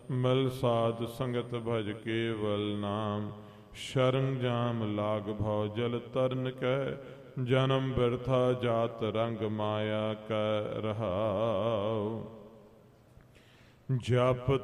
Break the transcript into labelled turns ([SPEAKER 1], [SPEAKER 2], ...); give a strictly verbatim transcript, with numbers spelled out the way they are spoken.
[SPEAKER 1] ਮਿਲ ਸਾਧ ਸੰਗਤ ਭਜ ਕੇਵਲ ਨਾਮ। ਸ਼ਰਨ ਜਾਮ ਲਾਗ ਭਉ ਜਲ ਤਰਨ ਕੈ, ਜਨਮ ਬਿਰਥਾ ਜਾਤ ਰੰਗ ਮਾਇਆ ਕੈ ਰਹਾਉ। ਜਪ